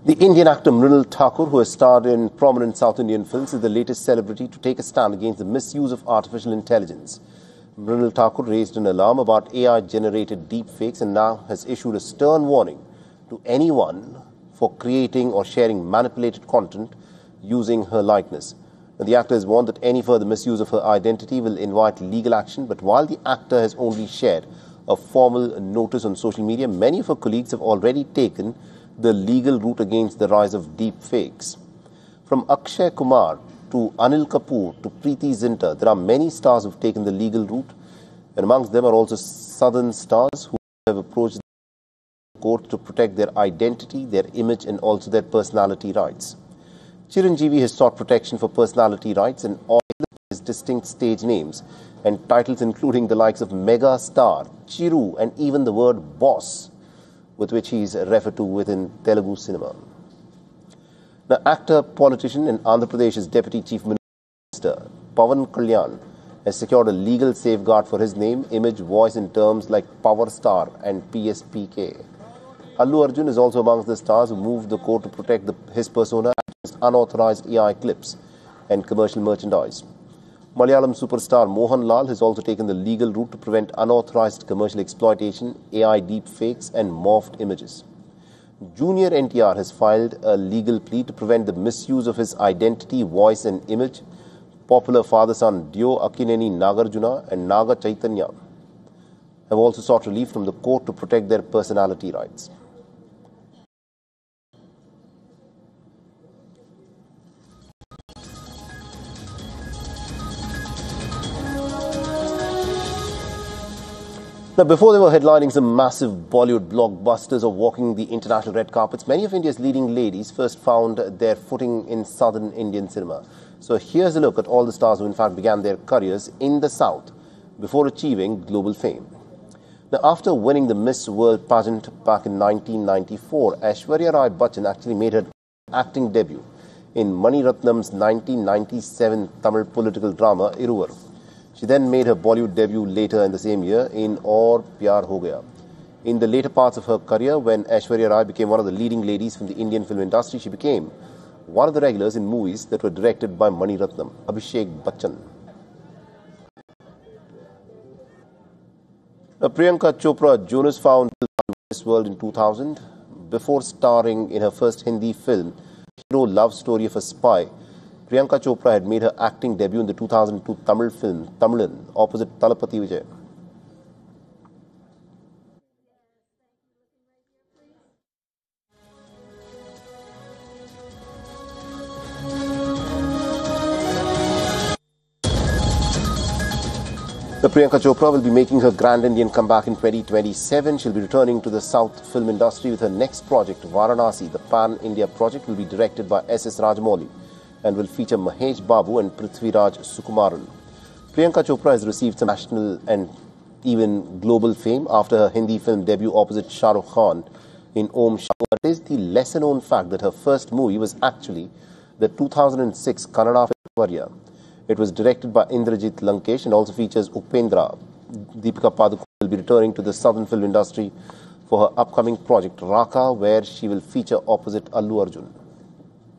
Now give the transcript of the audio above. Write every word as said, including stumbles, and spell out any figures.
The Indian actor Mrinal Thakur, who has starred in prominent South Indian films, is the latest celebrity to take a stand against the misuse of artificial intelligence. Mrinal Thakur raised an alarm about A I-generated deepfakes and now has issued a stern warning to anyone for creating or sharing manipulated content using her likeness. Now, the actor has warned that any further misuse of her identity will invite legal action, but while the actor has only shared a formal notice on social media, many of her colleagues have already taken the legal route against the rise of deep fakes. From Akshay Kumar to Anil Kapoor to Preeti Zinta, there are many stars who have taken the legal route, and amongst them are also southern stars who have approached the court to protect their identity, their image and also their personality rights. Chiranjeevi has sought protection for personality rights and all his distinct stage names and titles, including the likes of mega star, Chiru and even the word boss, with which he is referred to within Telugu cinema. The actor, politician and Andhra Pradesh's Deputy Chief Minister, Pawan Kalyan, has secured a legal safeguard for his name, image, voice in terms like Power Star and P S P K. Allu Arjun is also amongst the stars who moved the court to protect the, his persona against unauthorized A I clips and commercial merchandise. Malayalam superstar Mohanlal has also taken the legal route to prevent unauthorized commercial exploitation, A I deepfakes and morphed images. Junior N T R has filed a legal plea to prevent the misuse of his identity, voice and image. Popular father-son duo Akineni Nagarjuna and Naga Chaitanya have also sought relief from the court to protect their personality rights. Now, before they were headlining some massive Bollywood blockbusters or walking the international red carpets, many of India's leading ladies first found their footing in southern Indian cinema. So here's a look at all the stars who in fact began their careers in the south before achieving global fame. Now, after winning the Miss World pageant back in nineteen ninety-four, Aishwarya Rai Bachchan actually made her acting debut in Mani Ratnam's nineteen ninety-seven Tamil political drama Iruvar. She then made her Bollywood debut later in the same year in Aur Pyar Ho Gaya. In the later parts of her career, when Aishwarya Rai became one of the leading ladies from the Indian film industry, she became one of the regulars in movies that were directed by Mani Ratnam, Abhishek Bachchan. Now, Priyanka Chopra Jonas found Miss World in two thousand. Before starring in her first Hindi film, Hero Love Story of a Spy, Priyanka Chopra had made her acting debut in the two thousand two Tamil film Tamilan opposite Thalapathy Vijay. The Priyanka Chopra will be making her grand Indian comeback in twenty twenty-seven. She'll be returning to the South film industry with her next project, Varanasi. The Pan-India project will be directed by S S Rajamouli and will feature Mahesh Babu and Prithviraj Sukumaran. Priyanka Chopra has received some national and even global fame after her Hindi film debut opposite Shah Rukh Khan in Om Shanti. It is the lesser-known fact that her first movie was actually the two thousand six Kannada film Varya. It was directed by Indrajit Lankesh and also features Upendra. Deepika Padukone will be returning to the southern film industry for her upcoming project Raka, where she will feature opposite Allu Arjun.